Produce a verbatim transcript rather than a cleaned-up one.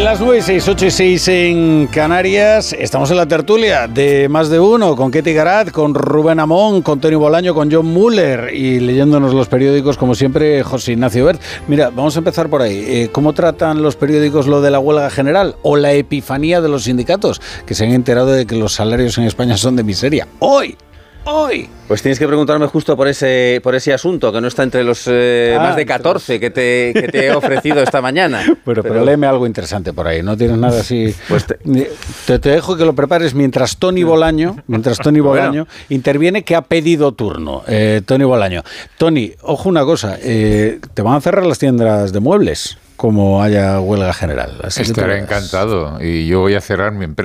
Las nueve y seis, ocho y seis en Canarias. Estamos en la tertulia de Más de Uno con Ketty Garat, con Rubén Amón, con Tony Bolaño, con John Muller y leyéndonos los periódicos, como siempre, José Ignacio Bert. Mira, vamos a empezar por ahí. Eh, ¿Cómo tratan los periódicos lo de la huelga general o la epifanía de los sindicatos, que se han enterado de que los salarios en España son de miseria? ¡Hoy! Hoy. Pues tienes que preguntarme justo por ese por ese asunto, que no está entre los eh, ah, más de catorce que te, que te he ofrecido esta mañana. Bueno, pero, pero léeme algo interesante por ahí, ¿no tienes nada así? Pues te, te, te dejo que lo prepares mientras Tony Bolaño, mientras Tony Bolaño bueno. interviene, que ha pedido turno. Eh, Tony Bolaño. Tony, ojo una cosa, eh, te van a cerrar las tiendas de muebles como haya huelga general. Así Estaré encantado y yo voy a cerrar mi empresa.